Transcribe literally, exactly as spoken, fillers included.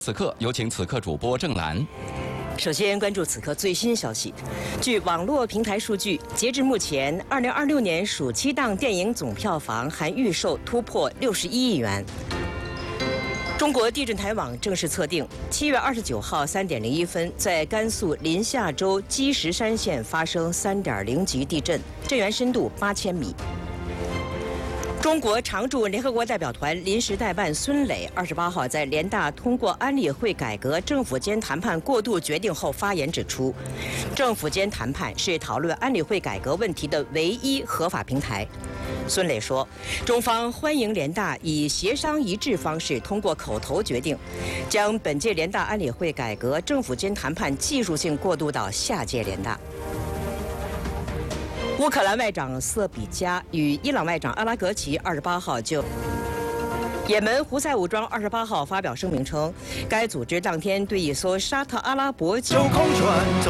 此刻有请此刻主播郑兰。 首先关注此刻最新消息。据网络平台数据，截至目前，二零二六年暑期档电影总票房含预售突破六十一亿元。中国地震台网正式测定，七月二十九号三点零一分，在甘肃临夏州积石山县发生三点零级地震，震源深度八千米。 中国常驻联合国代表团临时代办孙磊二十八号在联大通过安理会改革政府间谈判过渡决定后发言指出，政府间谈判是讨论安理会改革问题的唯一合法平台。孙磊说，中方欢迎联大以协商一致方式通过口头决定，将本届联大安理会改革政府间谈判技术性过渡到下届联大。 乌克兰外长瑟比加与伊朗外长阿拉格齐二十八号就也门胡塞武装二十八号发表声明称，该组织当天对一艘沙特阿拉伯。 就空转。